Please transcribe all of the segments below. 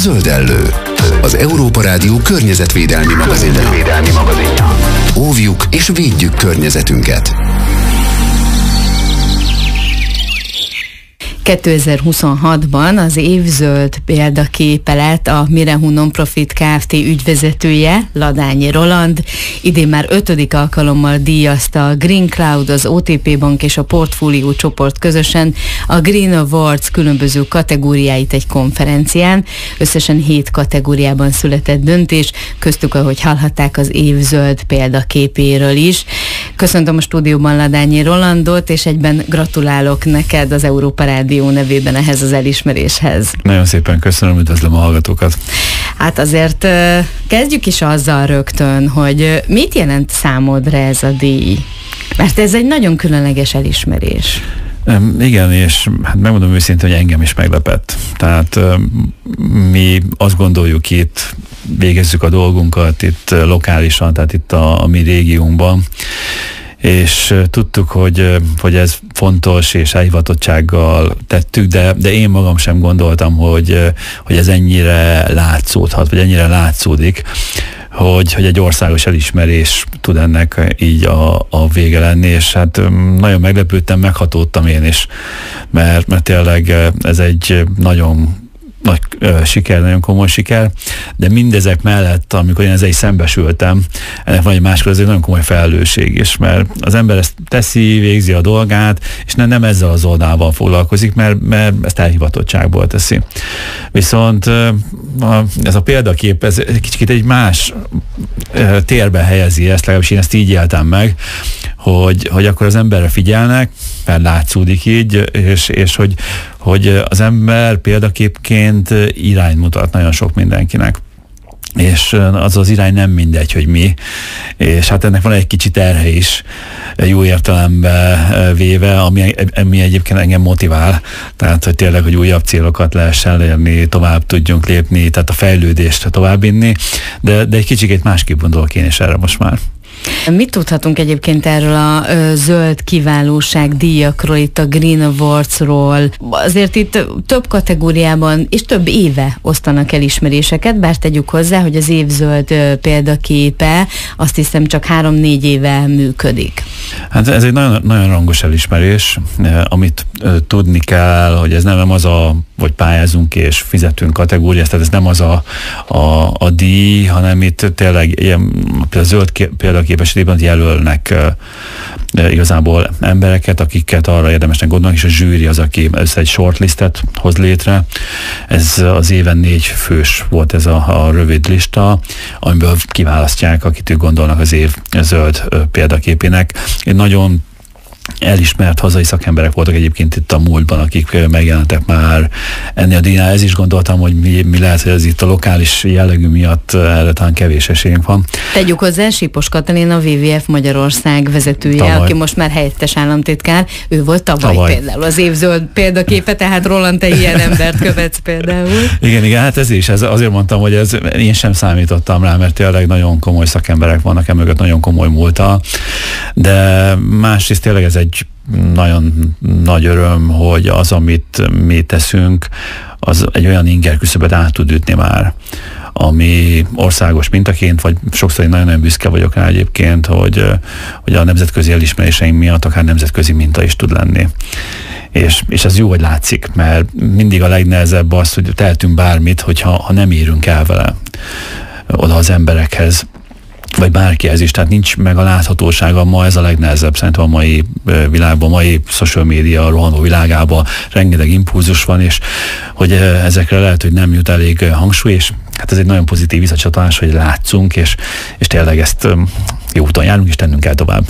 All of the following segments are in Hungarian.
Zöldellő, az Európa Rádió környezetvédelmi magazinja. Óvjuk és védjük környezetünket. 2026-ban az évzöld példaképe lett a Mirehu Nonprofit Kft. Ügyvezetője, Ladányi Roland. Idén már 5. alkalommal díjazta a Green Cloud, az OTP Bank és a Portfolio csoport közösen a Green Awards különböző kategóriáit egy konferencián. Összesen 7 kategóriában született döntés, köztük, ahogy hallhatták, az évzöld példaképéről is. Köszöntöm a stúdióban Ladányi Rolandot, és egyben gratulálok neked az Európa Rádió nevében ehhez az elismeréshez. Nagyon szépen köszönöm, üdvözlöm a hallgatókat. Hát azért kezdjük is azzal rögtön, hogy mit jelent számodra ez a díj? Mert ez egy nagyon különleges elismerés. Igen, és hát megmondom őszintén, hogy engem is meglepett. Tehát mi azt gondoljuk, itt végezzük a dolgunkat, itt lokálisan, tehát itt a mi régiónkban, és tudtuk, hogy ez fontos, és elhivatottsággal tettük, de én magam sem gondoltam, hogy ez ennyire látszódhat, vagy ennyire látszódik, hogy egy országos elismerés tud ennek így a vége lenni, és hát nagyon meglepődtem, meghatódtam én is, mert tényleg ez egy nagyon nagy siker, nagyon komoly siker, de mindezek mellett, amikor én ezzel is szembesültem, ennek van egy másik, ez egy nagyon komoly felelősség is, mert az ember ezt teszi, végzi a dolgát, és nem ezzel az oldalával foglalkozik, mert ezt elhivatottságból teszi. Viszont ez a példakép, ez kicsit egy más térbe helyezi ezt, legalábbis én ezt így éltem meg, hogy akkor az emberre figyelnek, mert látszódik így, és hogy az ember példaképként irányt mutat nagyon sok mindenkinek. És az irány nem mindegy, hogy mi, és hát ennek van egy kicsit terhe is, jó értelembe véve, ami egyébként engem motivál, tehát hogy tényleg, hogy újabb célokat lehessen elérni, tovább tudjunk lépni, tehát a fejlődést továbbvinni, de egy kicsit másképp gondolok én is erre most már. Mit tudhatunk egyébként erről a zöld kiválóság díjakról, itt a Green Awards-ról? Azért itt több kategóriában és több éve osztanak elismeréseket, bár tegyük hozzá, hogy az év zöld példaképe azt hiszem csak 3-4 éve működik. Hát ez egy nagyon, nagyon rangos elismerés, amit tudni kell, hogy ez nem az hogy pályázunk és fizetünk kategóriát, tehát ez nem az a díj, hanem itt tényleg ilyen, a zöld példakép esetében jelölnek igazából embereket, akiket arra érdemesnek gondolni, és a zsűri az, aki össze egy shortlistet hoz létre. Ez az éven 4 fős volt ez a rövid lista, amiből kiválasztják, akit ők gondolnak az év zöld példaképének. Nagyon elismert hazai szakemberek voltak egyébként itt a múltban, akik megjelentek már ennél a díjnál. Ez is gondoltam, hogy mi lehet, hogy ez itt a lokális jellegű miatt erre talán kevés esélyünk van. Tegyük hozzá, Sipos Katalin, a WWF Magyarország vezetője, tavaly, aki most már helyettes államtitkár, ő volt tavaly például az év zöld példaképe, tehát Roland, te ilyen embert követsz például. Igen, hát ez is, azért mondtam, hogy én sem számítottam rá, mert tényleg nagyon komoly szakemberek vannak emögött, nagyon komoly múlta, de másrészt tényleg ez egy nagyon nagy öröm, hogy az, amit mi teszünk, az egy olyan inger küszöbet át tud ütni már, ami országos mintaként, vagy sokszor én nagyon-nagyon büszke vagyok rá egyébként, hogy a nemzetközi elismeréseink miatt akár nemzetközi minta is tud lenni. És ez jó, hogy látszik, mert mindig a legnehezebb az, hogy tehetünk bármit, hogyha nem érünk el vele oda az emberekhez, vagy bárkihez is, tehát nincs meg a láthatósága, ma ez a legnehezebb szerintem a mai világban, a mai social media rohanó világában rengeteg impulzus van, és hogy ezekre lehet, hogy nem jut elég hangsúly, és hát ez egy nagyon pozitív visszacsatolás, hogy látszunk, és tényleg ezt jó úton járunk, és tennünk kell tovább.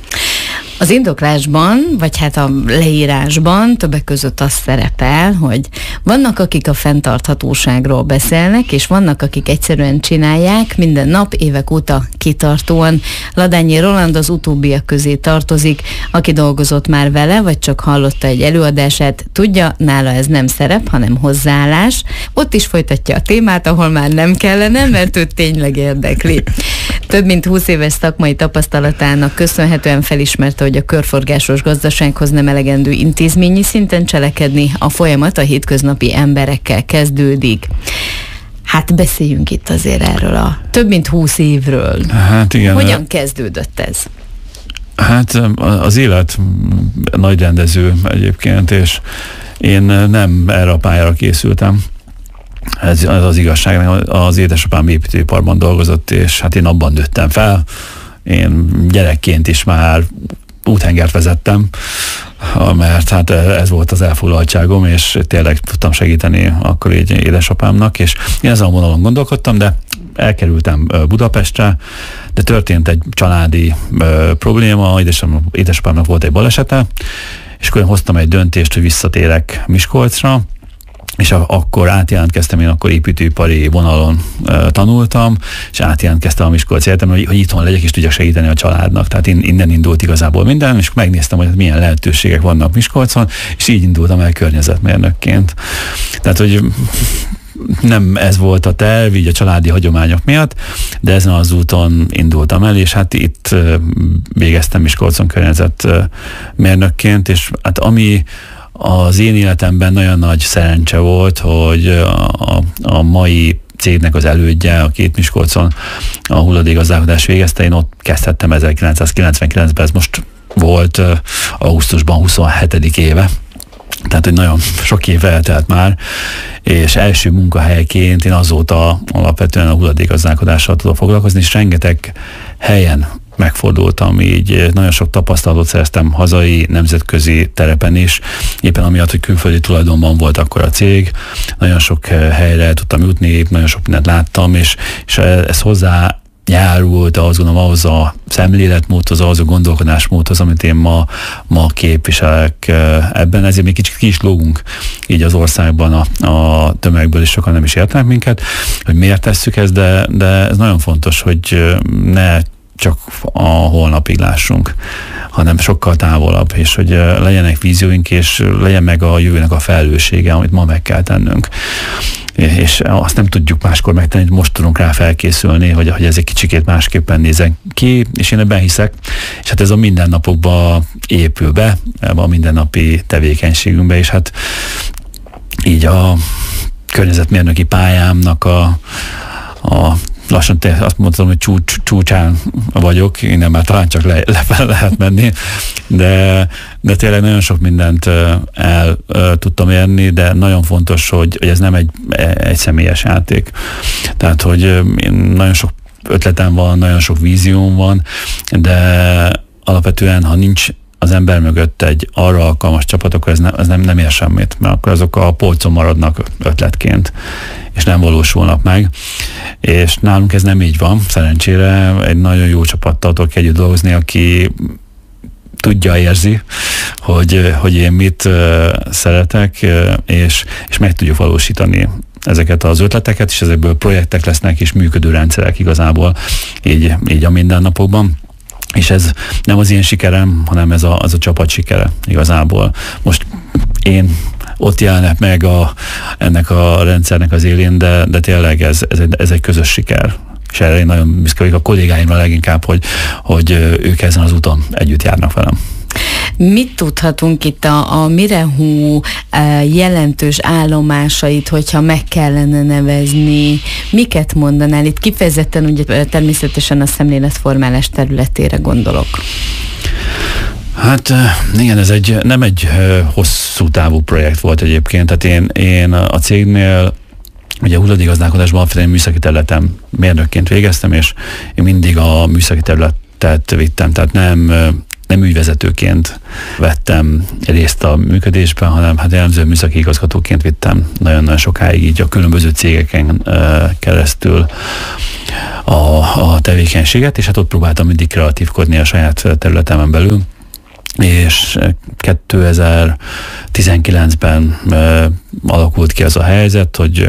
Az indoklásban, vagy hát a leírásban többek között az szerepel, hogy vannak, akik a fenntarthatóságról beszélnek, és vannak, akik egyszerűen csinálják minden nap, évek óta kitartóan. Ladányi Roland az utóbbiak közé tartozik, aki dolgozott már vele, vagy csak hallotta egy előadását, tudja, nála ez nem szerep, hanem hozzáállás. Ott is folytatja a témát, ahol már nem kellene, mert őt tényleg érdekli. Több mint 20 éves szakmai tapasztalatának köszönhetően felismerte, hogy a körforgásos gazdasághoz nem elegendő intézményi szinten cselekedni, a folyamat a hétköznapi emberekkel kezdődik. Hát beszéljünk itt azért erről a több mint 20 évről. Hát igen. Hogyan kezdődött ez? Hát az élet nagy rendező egyébként, és én nem erre a pályára készültem. Ez az igazság, az édesapám építőiparban dolgozott, és hát én abban nőttem fel. Én gyerekként is már úthengert vezettem, mert hát ez volt az elfoglaltságom, és tényleg tudtam segíteni akkor így édesapámnak, és én ezen a vonalon gondolkodtam, de elkerültem Budapestre, de történt egy családi probléma, édesapámnak volt egy balesete, és akkor én hoztam egy döntést, hogy visszatérek Miskolcra, és akkor átjelentkeztem, én akkor építőipari vonalon tanultam, és átjelentkeztem a Miskolci Egyetemre, hogy itthon legyek, és tudjak segíteni a családnak. Tehát innen indult igazából minden, és megnéztem, hogy milyen lehetőségek vannak Miskolcon, és így indultam el környezetmérnökként. Tehát, hogy nem ez volt a terv, így a családi hagyományok miatt, de ezen az úton indultam el, és hát itt végeztem Miskolcon környezetmérnökként, és hát ami az én életemben nagyon nagy szerencse volt, hogy a mai cégnek az elődje, aki itt Miskolcon a hulladékgazdálkodást végezte, én ott kezdhettem 1999-ben, ez most volt augusztusban 27. éve. Tehát, hogy nagyon sok év eltelt már, és első munkahelyként én azóta alapvetően a hulladékgazdálkodással tudok foglalkozni, és rengeteg helyen megfordultam, így nagyon sok tapasztalatot szereztem hazai, nemzetközi terepen is, éppen amiatt, hogy külföldi tulajdonban volt akkor a cég, nagyon sok helyre tudtam jutni, nagyon sok mindent láttam, és ez hozzá járult, azt gondolom, ahhoz a szemléletmódhoz, ahhoz a gondolkodásmódhoz, amit én ma képviselek ebben, ezért még kicsit ki is lógunk így az országban a tömegből, és sokan nem is értenek minket, hogy miért tesszük ezt, de ez nagyon fontos, hogy ne csak a holnapig lássunk, hanem sokkal távolabb, és hogy legyenek vízióink, és legyen meg a jövőnek a felelőssége, amit ma meg kell tennünk. És azt nem tudjuk máskor megtenni, hogy most tudunk rá felkészülni, hogy ez egy kicsikét másképpen nézzen ki, és én ebben hiszek, és hát ez a mindennapokba épül be, ebben a mindennapi tevékenységünkbe, és hát így a környezetmérnöki pályámnak a lassan azt mondtam, hogy csúcsán vagyok, innen már talán csak lefelé lehet menni, de tényleg nagyon sok mindent el tudtam érni, de nagyon fontos, hogy ez nem egy személyes játék. Tehát, hogy nagyon sok ötletem van, nagyon sok vízióm van, de alapvetően, ha nincs az ember mögött egy arra alkalmas csapat, akkor ez nem ér semmit, mert akkor azok a polcon maradnak ötletként, és nem valósulnak meg. És nálunk ez nem így van, szerencsére egy nagyon jó csapattal tudok együtt dolgozni, aki tudja, érzi, hogy én mit szeretek, és meg tudjuk valósítani ezeket az ötleteket, és ezekből projektek lesznek, és működő rendszerek igazából így a mindennapokban. És ez nem az én sikerem, hanem ez az a csapat sikere igazából. Most én ott jelenek meg ennek a rendszernek az élén, de tényleg ez egy közös siker. És erre én nagyon büszke vagyok a kollégáimra leginkább, hogy ők ezen az úton együtt járnak velem. Mit tudhatunk itt a Mirehú jelentős állomásait, hogyha meg kellene nevezni? Miket mondanál? Itt kifejezetten ugye természetesen a szemléletformálás területére gondolok. Hát igen, ez nem egy hosszú távú projekt volt egyébként. Tehát én a cégnél ugye a hulladékgazdálkodásban alapvetően műszaki területen mérnökként végeztem, és én mindig a műszaki területet vittem, tehát nem ügyvezetőként vettem részt a működésben, hanem hát jellemző műszaki igazgatóként vittem nagyon-nagyon sokáig így a különböző cégeken keresztül a tevékenységet, és hát ott próbáltam mindig kreatívkodni a saját területemen belül, és 2019-ben alakult ki az a helyzet, hogy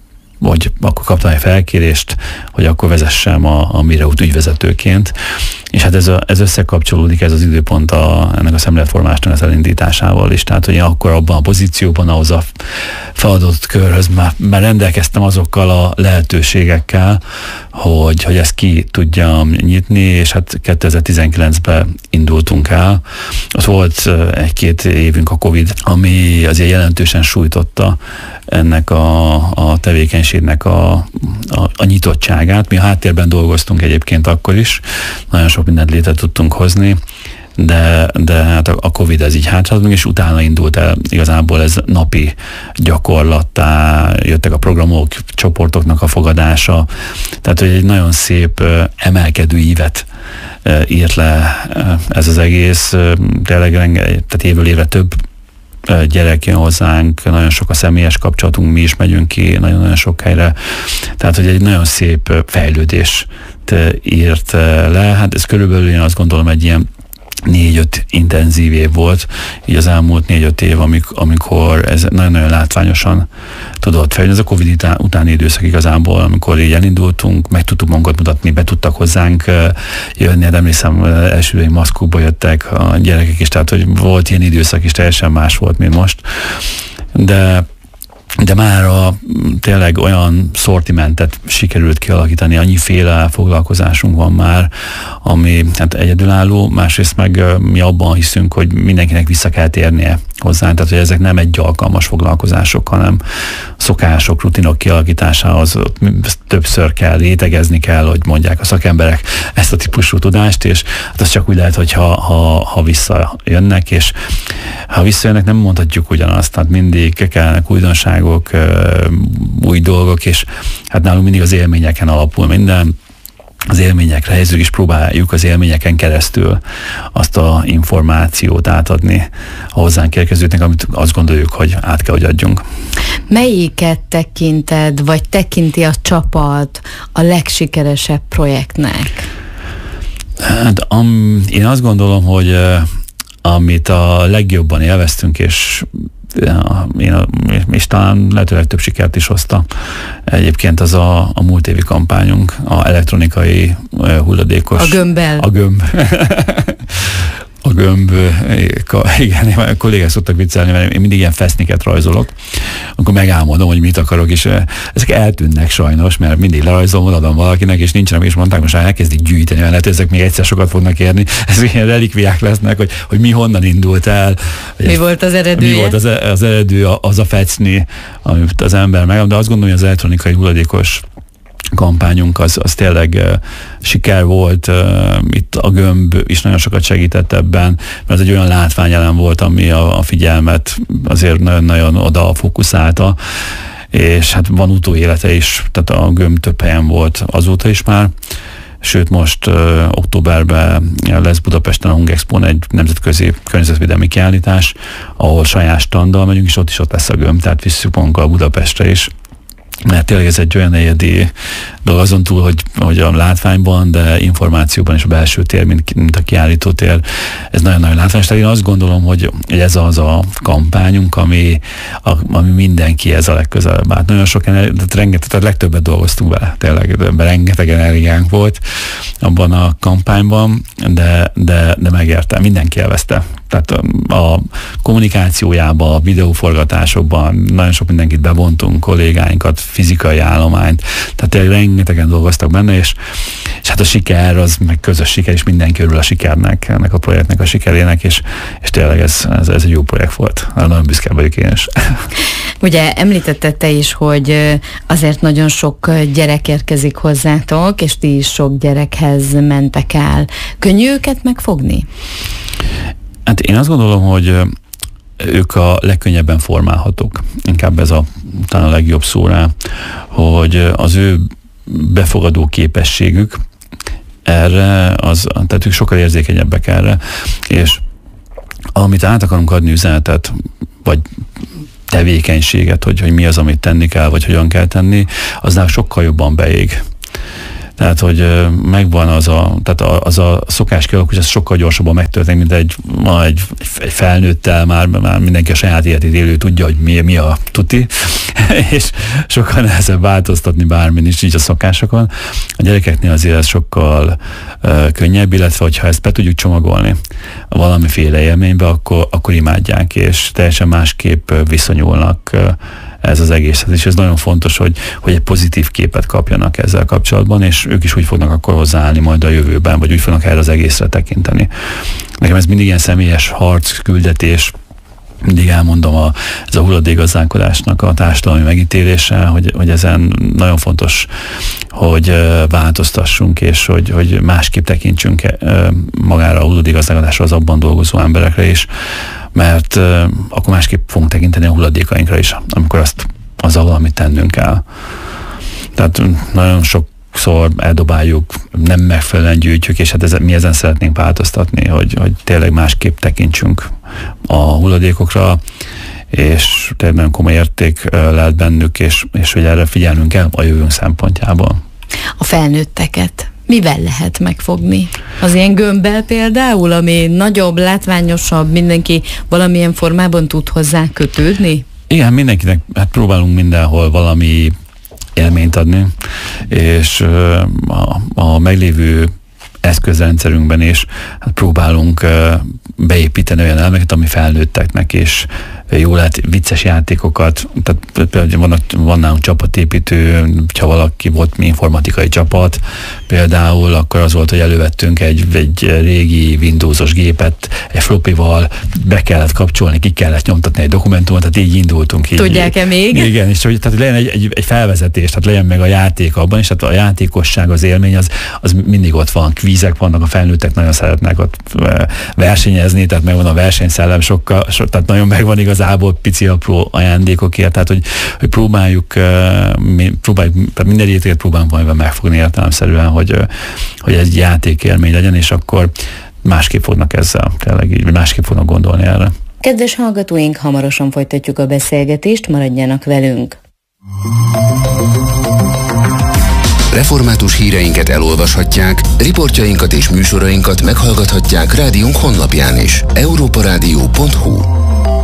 akkor kaptam egy felkérést, hogy akkor vezessem a Mirehút ügyvezetőként, És hát ez összekapcsolódik, ez az időpont ennek a szemléletformásnak az elindításával is. Tehát, hogy én akkor abban a pozícióban, ahhoz a feladott körhöz már rendelkeztem azokkal a lehetőségekkel, hogy ezt ki tudjam nyitni, és hát 2019-ben indultunk el. Az volt 1-2 évünk a Covid, ami azért jelentősen sújtotta ennek a tevékenységnek a nyitottságát. Mi a háttérben dolgoztunk egyébként akkor is, nagyon sok mindent létre tudtunk hozni, de hát a Covid ez így hátrahatunk, és utána indult el igazából ez napi gyakorlattá, jöttek a programok, csoportoknak a fogadása, tehát hogy egy nagyon szép emelkedő ívet írt le ez az egész, tényleg tehát évről évre több gyerek jön hozzánk, nagyon sok a személyes kapcsolatunk, mi is megyünk ki nagyon-nagyon sok helyre, tehát hogy egy nagyon szép fejlődést írt le, hát ez körülbelül én azt gondolom egy ilyen 4-5 intenzív év volt, így az elmúlt 4-5 év, amikor ez nagyon-nagyon látványosan tudott fejlődni. Ez a Covid utáni időszak igazából, amikor így elindultunk, meg tudtuk magunkat mutatni, be tudtak hozzánk jönni, de emlékszem, első maszkokba jöttek a gyerekek is, tehát hogy volt ilyen időszak is, teljesen más volt, mint most. De már tényleg olyan szortimentet sikerült kialakítani, annyiféle foglalkozásunk van már, ami hát egyedülálló, másrészt meg mi abban hiszünk, hogy mindenkinek vissza kell térnie hozzá, tehát hogy ezek nem egy alkalmas foglalkozások, hanem szokások, rutinok kialakításához többször kell, rétegezni kell, hogy mondják a szakemberek ezt a típusú tudást, és hát az csak úgy lehet, hogy ha visszajönnek, és ha visszajönnek, nem mondhatjuk ugyanazt, tehát mindig kellnek újdonságok, új dolgok, és hát nálunk mindig az élményeken alapul minden, az élményekre helyezünk, és próbáljuk az élményeken keresztül azt a információt átadni a hozzánk érkezőknek, amit azt gondoljuk, hogy át kell, hogy adjunk. Melyiket tekinted, vagy tekinti a csapat a legsikeresebb projektnek? Hát én azt gondolom, hogy amit a legjobban élveztünk, és talán lehetőleg több sikert is hozta. Egyébként az a múlt évi kampányunk, a elektronikai hulladékos... A gömbbel. A gömb. A gömb, igen, a kollégák szoktak viccelni, mert én mindig ilyen feszniket rajzolok, akkor megálmodom, hogy mit akarok, és ezek eltűnnek sajnos, mert mindig lerajzolom, adom valakinek, és nincsenek, és mondták, most elkezdik gyűjteni, mert lehet, ezek még egyszer sokat fognak érni, ezek ilyen relikviák lesznek, hogy mi honnan indult el. Mi volt az eredője? Mi volt az eredő, az a fecni, amit az ember meg, de azt gondolom, hogy az elektronikai hulladékos kampányunk az tényleg siker volt, itt a gömb is nagyon sokat segített ebben, mert ez egy olyan látványelem volt, ami a figyelmet azért nagyon-nagyon oda fókuszálta, és hát van utóélete is, tehát a gömb több helyen volt azóta is már, sőt most októberben lesz Budapesten a Hungexpón egy nemzetközi környezetvédelmi kiállítás, ahol saját standdal megyünk, és ott lesz a gömb, tehát visszük magunkkal Budapestre is. Mert tényleg ez egy olyan egyedi dolog, azon túl, hogy a látványban, de információban is a belső tér, mint a kiállító tér, ez nagyon-nagyon látványos. Tehát én azt gondolom, hogy ez az a kampányunk, ami mindenki ez a legközelebb állt. Nagyon sok, tehát legtöbbet dolgoztunk vele, tényleg rengeteg energiánk volt abban a kampányban, de megérte, mindenki élvezte. Tehát a kommunikációjában, a videóforgatásokban nagyon sok mindenkit bevontunk, kollégáinkat, fizikai állományt, tehát tényleg rengetegen dolgoztak benne, és hát a siker az meg közös siker, és mindenki örül a sikernek, ennek a projektnek a sikerének, és tényleg ez egy jó projekt volt. Nagyon büszke vagyok én is. Ugye említetted te is, hogy azért nagyon sok gyerek érkezik hozzátok, és ti is sok gyerekhez mentek el. Könnyű őket megfogni? Hát én azt gondolom, hogy ők a legkönnyebben formálhatók. Inkább ez talán a legjobb szó rá, hogy az ő befogadó képességük erre, tehát ők sokkal érzékenyebbek erre, és amit át akarunk adni üzenetet, vagy tevékenységet, hogy mi az, amit tenni kell, vagy hogyan kell tenni, aznál sokkal jobban beég. Tehát, hogy megvan az a szokás kialakulás, ez sokkal gyorsabban megtörténik, mint egy felnőttel, már mindenki a saját életét élő tudja, hogy mi a tuti. és sokkal nehezebb változtatni bármin is, így a szokásokon. A gyerekeknél azért ez sokkal könnyebb, illetve hogyha ezt be tudjuk csomagolni valamiféle élménybe, akkor imádják, és teljesen másképp viszonyulnak ez az egészhez, és ez nagyon fontos, hogy egy pozitív képet kapjanak ezzel kapcsolatban, és ők is úgy fognak akkor hozzáállni majd a jövőben, vagy úgy fognak erre az egészre tekinteni. Nekem ez mindig ilyen személyes harc, küldetés, mindig elmondom ez a hulladékgazdálkodásnak a társadalmi megítélése, hogy ezen nagyon fontos, hogy változtassunk, és hogy másképp tekintsünk magára a hulladékgazdálkodásra, az abban dolgozó emberekre is, mert akkor másképp fogunk tekinteni a hulladékainkra is, amikor azzal valamit tennünk kell. Tehát nagyon sokszor eldobáljuk, nem megfelelően gyűjtjük, és hát mi ezen szeretnénk változtatni, hogy tényleg másképp tekintsünk a hulladékokra, és tényleg nagyon komoly érték lehet bennük, és hogy erre figyelnünk kell a jövőnk szempontjából. A felnőtteket mivel lehet megfogni? Az ilyen gömbbel például, ami nagyobb, látványosabb, mindenki valamilyen formában tud hozzá kötődni? Igen, mindenkinek, hát próbálunk mindenhol valami élményt adni, és a meglévő eszközrendszerünkben is hát próbálunk beépíteni olyan elemeket, ami felnőtteknek, és jó lehet vicces játékokat, tehát például van nálunk csapatépítő, ha valaki volt mi informatikai csapat, például akkor az volt, hogy elővettünk egy régi Windowsos gépet, egy floppyval be kellett kapcsolni, ki kellett nyomtatni egy dokumentumot, tehát így indultunk. Tudják-e még? Igen, és hogy tehát legyen egy felvezetés, tehát legyen meg a játék abban, és tehát a játékosság, az élmény, az mindig ott van, kvízek vannak, a felnőttek nagyon szeretnek ott versenyezni, tehát megvan a versenyszellem, tehát nagyon megvan igazából pici apró ajándékokért, tehát hogy próbáljuk, tehát minden réteget próbálunk valamivel megfogni értelemszerűen, hogy egy játékélmény legyen, és akkor másképp fognak ezzel, tényleg így, másképp fognak gondolni erre. Kedves hallgatóink, hamarosan folytatjuk a beszélgetést, maradjanak velünk. Református híreinket elolvashatják, riportjainkat és műsorainkat meghallgathatják rádiónk honlapján is. europaradio.hu